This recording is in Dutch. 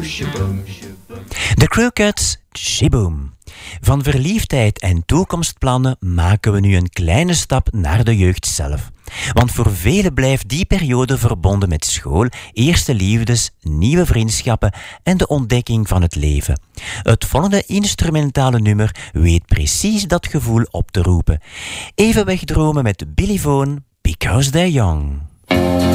The Crew Cuts, Shaboom. Van verliefdheid en toekomstplannen maken we nu een kleine stap naar de jeugd zelf. Want voor velen blijft die periode verbonden met school, eerste liefdes, nieuwe vriendschappen en de ontdekking van het leven. Het volgende instrumentale nummer weet precies dat gevoel op te roepen. Even wegdromen met Billy Vaughan, Because They're Young.